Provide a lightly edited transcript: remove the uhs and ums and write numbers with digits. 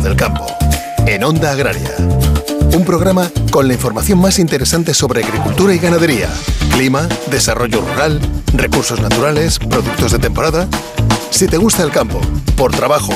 del campo, en Onda Agraria. Un programa con la información más interesante sobre agricultura y ganadería, clima, desarrollo rural, recursos naturales, productos de temporada. Si te gusta el campo, por trabajo